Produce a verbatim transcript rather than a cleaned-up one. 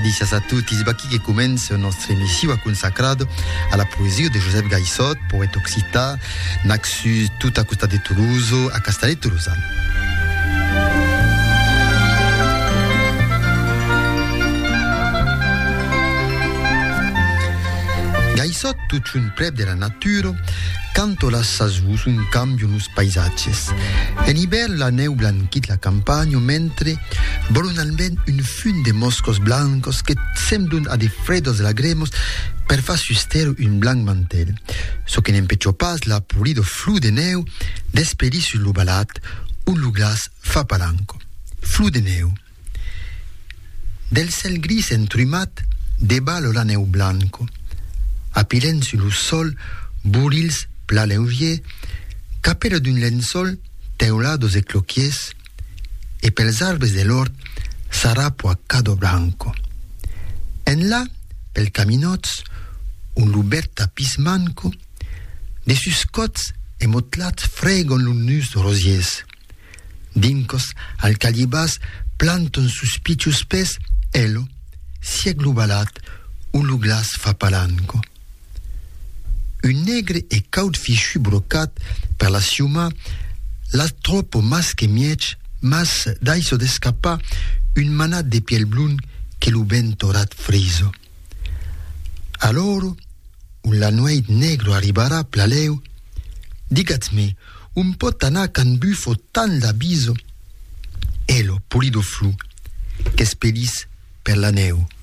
Salicias a tutti, sbacchi che comincia la nostra emissione consacrata alla poesia di Joseph Gaissot, poeta occitan, naxu tutta questa di Toulouse, a Castellet Toulousain. Gaissot, tout un prep de la nature, canto lascia su un cambio nos paisatges. En hivern la neu blanquit la campagna, mentre volunalment un fun de moscos blancos que semblan a de fredos lagremos per fa suster un blanc mantel. So que n'empeccio pas la pulido flu de neu despedi sul lubalat un luglas fa palanco. Flu de neu. Del cel gris entrumat debalo la neu blanco. Apilen sul sol burils pla leuvier, capero d'un lensol teulados e cloquies, e pels arbres de l'hort sarapo a cado branco. En là, pel caminots, un lubert tapis manco, de sus cots e motlats fregon l'unus rosies. Dincos al calibas planton sus picius pes, elo, sieg lubalat, un luglas fa palanco. Un negre e caud fichu brocat per la siuma, la troppo mas que miech, mas daiso d'escapar un manat de piel blun que l'uben torat friso. Allora, un la nueit negro arribarà plaleu, digatme, un pot anar can bufo tan l'abiso, elo pulido flu, que spelis per la neu.